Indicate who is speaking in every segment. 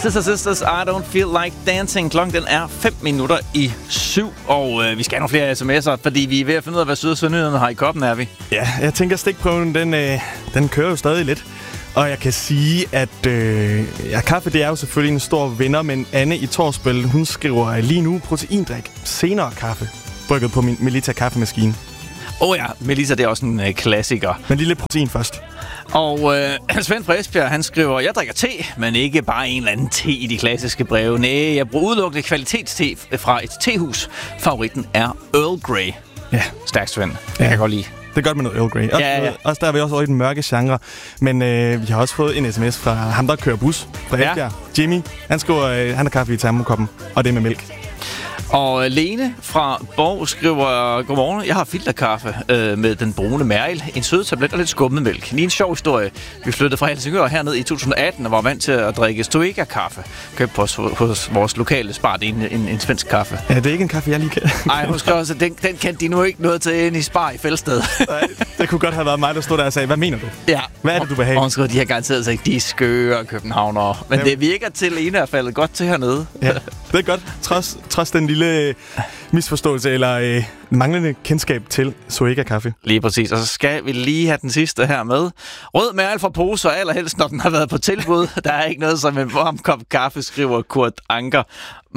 Speaker 1: Sister Sisters, I Don't Feel Like Dancing. Klokken den er 7:05, og vi skal have nogle flere sms'er, fordi vi er ved at finde ud af, hvad Syd- og Sønderjyderne har i koppen, er vi.
Speaker 2: Ja, jeg tænker, stikprøven, den kører jo stadig lidt. Og jeg kan sige, at kaffe, det er jo selvfølgelig en stor vinder, men Anne i Torsbøl, hun skriver lige nu proteindrik, senere kaffe, brygget på min Melita kaffemaskine.
Speaker 1: Ja, Melita, det er også en klassiker.
Speaker 2: Men lige lidt protein først.
Speaker 1: Og Svend fra Esbjerg, han skriver, jeg drikker te, men ikke bare en eller anden te i de klassiske breve. Nej, jeg bruger udelukkende kvalitetste fra et tehus. Favoritten er Earl Grey.
Speaker 2: Ja.
Speaker 1: Stærkt, Svend. Jeg kan godt lide.
Speaker 2: Det er godt med noget Earl Grey. Også der er vi også over i den mørke genre. Men vi har også fået en sms fra ham, der kører bus fra Esbjerg. Jimmy, han skriver, han har kaffe i termokoppen, og det er med mælk.
Speaker 1: Og Lene fra Borg skriver, godmorgen, jeg har filterkaffe med den brune Mæril, en sødetablet og lidt skummetmælk. Lige en sjov historie. Vi flyttede fra Helsingør herned i 2018 og var vant til at drikke Stoega-kaffe. Købt hos vores lokale Spar, det er en svensk kaffe.
Speaker 2: Ja, det er ikke en kaffe, jeg lige kan.
Speaker 1: Nej, hun skrev også, den kendte de nu ikke noget til inde i Spar i Fælsted.
Speaker 2: Nej, det kunne godt have været mig, der stod der og sagde, hvad mener du?
Speaker 1: Ja.
Speaker 2: Hvad er det, du vil have?
Speaker 1: Og hun skriver, de har garanteret sagt, de er skøre københavnere. Men det virker til, Lene er faldet godt til hernede. Ja,
Speaker 2: det er godt. Trods den lille misforståelse eller manglende kendskab til Zoega-kaffe.
Speaker 1: Lige præcis. Og så skal vi lige have den sidste her med. Rød Mæril fra poser, allerhelst når den har været på tilbud. Der er ikke noget som en varm kop kaffe, skriver Kurt Anker.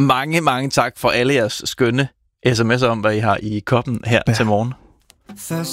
Speaker 1: Mange tak for alle jeres skønne sms'er om, hvad I har i koppen her til morgen.